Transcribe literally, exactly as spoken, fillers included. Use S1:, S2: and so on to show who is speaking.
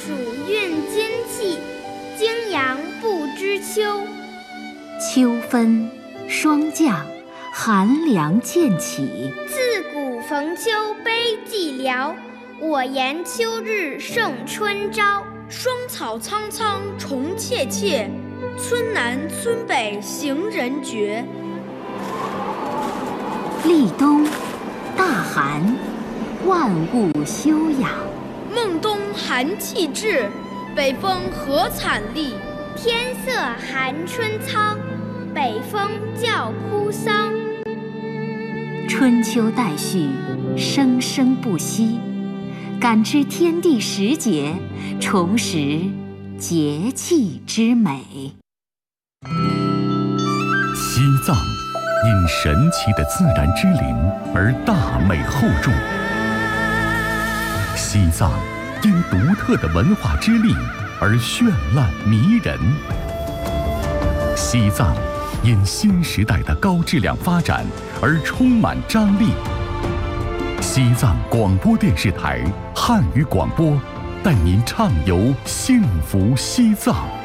S1: 暑运金气，惊阳不知秋。
S2: 秋分，霜降，寒凉渐起。
S1: 自古逢秋悲寂寥，我言秋日胜春朝。
S3: 霜草苍苍虫切切，村南村北行人绝。
S2: 立冬，大寒，万物休养。
S3: 孟冬寒气至，北风何惨厉。
S1: 天色寒春苍，北风叫哭丧。
S2: 春秋代序，生生不息，感知天地时节，重拾节气之美。
S4: 西藏因神奇的自然之灵而大美厚重，西藏因独特的文化之力而绚烂迷人，西藏因新时代的高质量发展而充满张力。西藏广播电视台汉语广播带您畅游幸福西藏。